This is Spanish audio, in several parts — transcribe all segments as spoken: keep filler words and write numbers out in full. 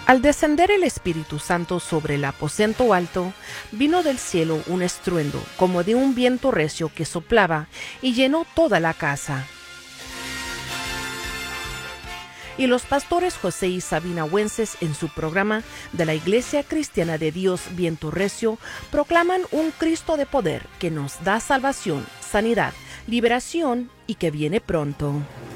Al descender el Espíritu Santo sobre el aposento alto, vino del cielo un estruendo como de un viento recio que soplaba y llenó toda la casa. Y los pastores José y Sabina Wences, en su programa de la Iglesia Cristiana de Dios Viento Recio, proclaman un Cristo de poder que nos da salvación, sanidad, liberación y que viene pronto.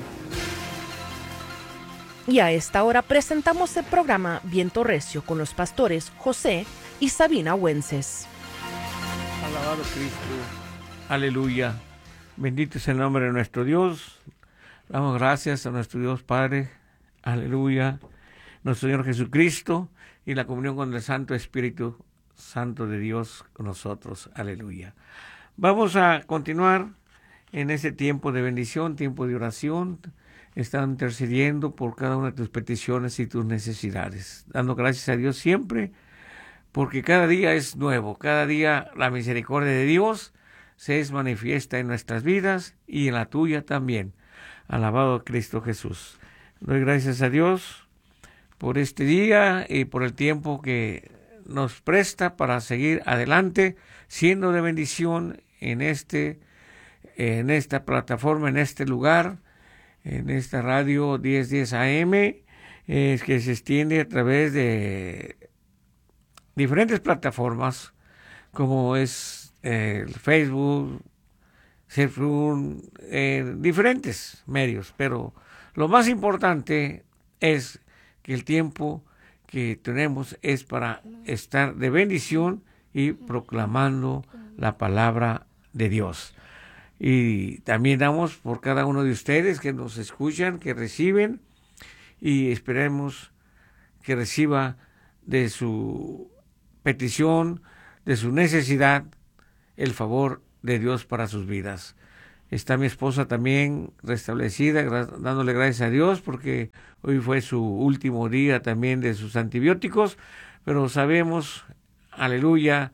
Y a esta hora presentamos el programa Viento Recio con los pastores José y Sabina Wences. Alabado Cristo, aleluya, bendito es el nombre de nuestro Dios. Damos gracias a nuestro Dios Padre, aleluya, nuestro Señor Jesucristo y la comunión con el Santo Espíritu Santo de Dios con nosotros, aleluya. Vamos a continuar en ese tiempo de bendición, tiempo de oración. Están intercediendo por cada una de tus peticiones y tus necesidades, dando gracias a Dios siempre, porque cada día es nuevo, cada día la misericordia de Dios se es manifiesta en nuestras vidas y en la tuya también. Alabado Cristo Jesús. Doy gracias a Dios por este día y por el tiempo que nos presta para seguir adelante, siendo de bendición en este, en esta plataforma, en este lugar, en esta radio diez diez A M, eh, que se extiende a través de diferentes plataformas, como es eh, Facebook, Surfroom, eh, diferentes medios, pero lo más importante es que el tiempo que tenemos es para estar de bendición y proclamando la palabra de Dios. Y también damos por cada uno de ustedes que nos escuchan, que reciben, y esperemos que reciba de su petición, de su necesidad, el favor de Dios para sus vidas. Está mi esposa también restablecida, dándole gracias a Dios, porque hoy fue su último día también de sus antibióticos, pero sabemos, aleluya,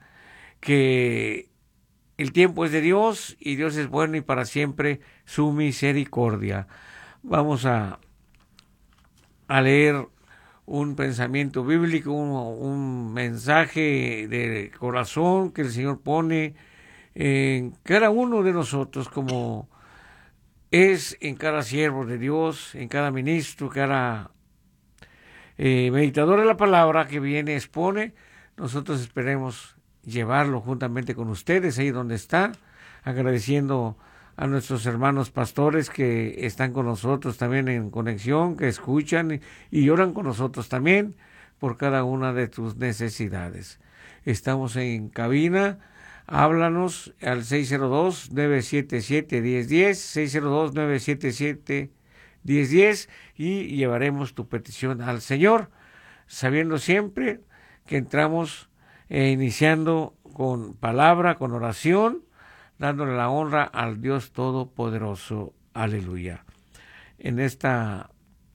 que el tiempo es de Dios y Dios es bueno y para siempre su misericordia. Vamos a, a leer un pensamiento bíblico, un, un mensaje de corazón que el Señor pone en cada uno de nosotros, como es en cada siervo de Dios, en cada ministro, cada eh, meditador de la palabra que viene, expone. Nosotros esperemos llevarlo juntamente con ustedes ahí donde está, agradeciendo a nuestros hermanos pastores que están con nosotros también en conexión, que escuchan y, y oran con nosotros también por cada una de tus necesidades. Estamos en cabina, háblanos al seis cero dos, nueve siete siete, uno cero uno cero, seis cero dos, nueve siete siete, uno cero uno cero y llevaremos tu petición al Señor, sabiendo siempre que entramos E iniciando con palabra, con oración, dándole la honra al Dios Todopoderoso. Aleluya. En esta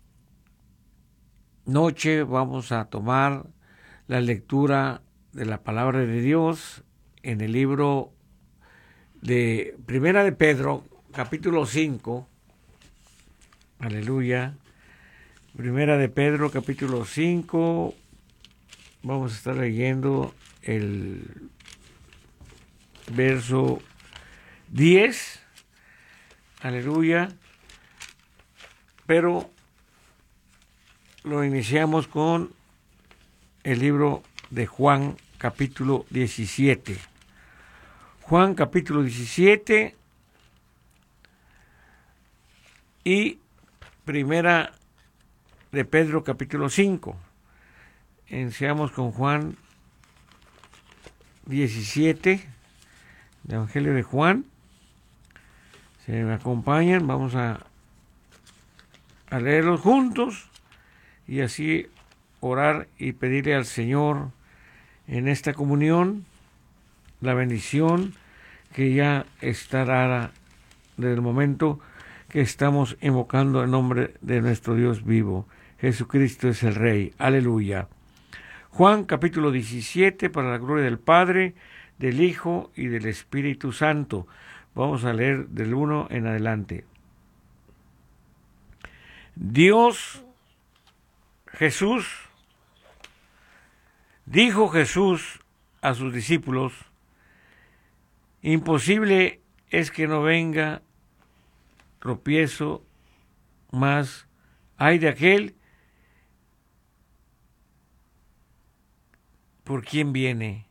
noche vamos a tomar la lectura de la palabra de Dios en el libro de Primera de Pedro, capítulo cinco. Aleluya. Primera de Pedro, capítulo cinco. Vamos a estar leyendo el verso diez, aleluya, pero lo iniciamos con el libro de Juan, capítulo diecisiete. Juan, capítulo diecisiete y Primera de Pedro, capítulo cinco. Iniciamos con Juan diecisiete, el Evangelio de Juan. Si me acompañan, vamos a, a leerlos juntos y así orar y pedirle al Señor en esta comunión la bendición que ya estará desde el momento que estamos invocando el nombre de nuestro Dios vivo. Jesucristo es el Rey. Aleluya. Juan capítulo diecisiete, para la gloria del Padre, del Hijo y del Espíritu Santo. Vamos a leer del uno en adelante. Dios, Jesús, Dijo Jesús a sus discípulos: imposible es que no venga tropiezo, más hay de aquel por quien viene.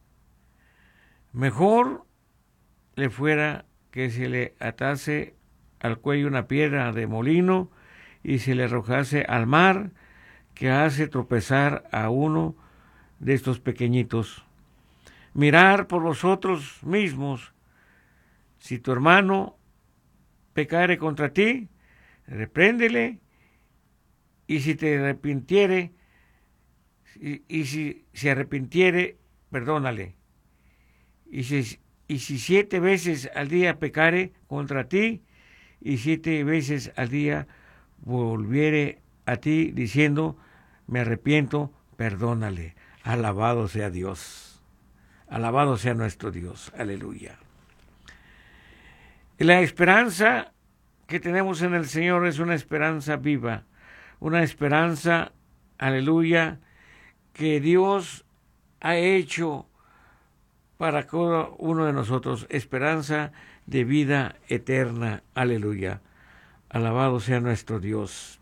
Mejor le fuera que se le atase al cuello una piedra de molino y se le arrojase al mar, que hace tropezar a uno de estos pequeñitos. Mirar por vosotros mismos. Si tu hermano pecare contra ti, repréndele, y si te arrepintiere, y, y si se arrepintiere, perdónale. Y si, y si siete veces al día pecare contra ti, y siete veces al día volviere a ti diciendo: me arrepiento, perdónale. Alabado sea Dios. Alabado sea nuestro Dios. Aleluya. La esperanza que tenemos en el Señor es una esperanza viva, una esperanza, aleluya, que Dios ha hecho para cada uno de nosotros, esperanza de vida eterna. Aleluya. Alabado sea nuestro Dios.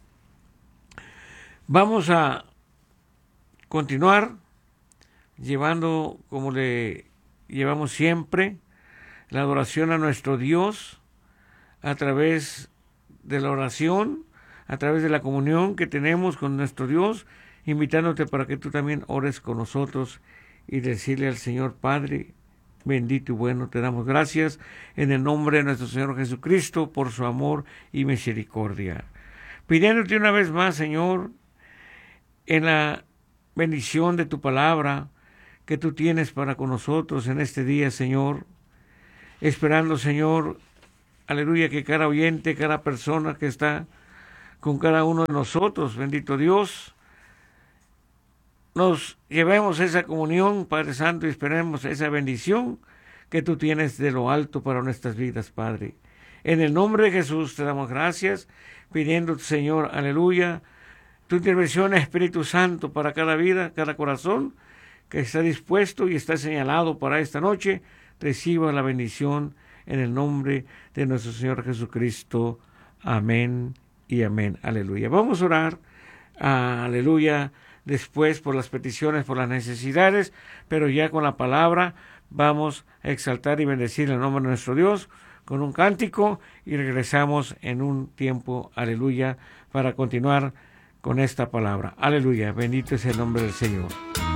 Vamos a continuar llevando, como le llevamos siempre, la adoración a nuestro Dios a través de la oración, a través de la comunión que tenemos con nuestro Dios, invitándote para que tú también ores con nosotros y decirle al Señor: Padre bendito y bueno, te damos gracias en el nombre de nuestro Señor Jesucristo por su amor y misericordia. Pidiéndote una vez más, Señor, en la bendición de tu palabra que tú tienes para con nosotros en este día, Señor, esperando, Señor, aleluya, que cada oyente, cada persona que está con cada uno de nosotros, bendito Dios, nos llevemos esa comunión, Padre Santo, y esperemos esa bendición que tú tienes de lo alto para nuestras vidas, Padre. En el nombre de Jesús te damos gracias, pidiendo, Señor, aleluya, tu intervención, Espíritu Santo, para cada vida, cada corazón que está dispuesto y está señalado para esta noche. Reciba la bendición en el nombre de nuestro Señor Jesucristo. Amén y amén. Aleluya. Vamos a orar, aleluya, después por las peticiones, por las necesidades, pero ya con la palabra vamos a exaltar y bendecir el nombre de nuestro Dios con un cántico y regresamos en un tiempo, aleluya, para continuar con esta palabra. Aleluya, bendito es el nombre del Señor.